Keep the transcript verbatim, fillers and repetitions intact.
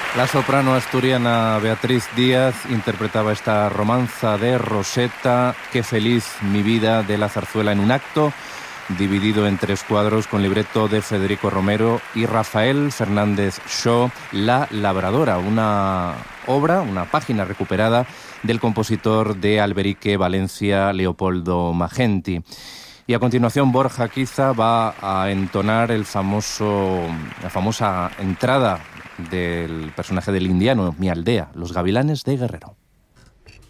La soprano asturiana Beatriz Díaz interpretaba esta romanza de Rosetta, Qué feliz mi vida, de la zarzuela en un acto, dividido en tres cuadros con libreto de Federico Romero y Rafael Fernández Shaw, La labradora, una obra, una página recuperada del compositor de Alberique, Valencia, Leopoldo Magenti. Y a continuación Borja Quiza va a entonar el famoso, la famosa entrada del personaje del indiano, Mi aldea, Los gavilanes de Guerrero.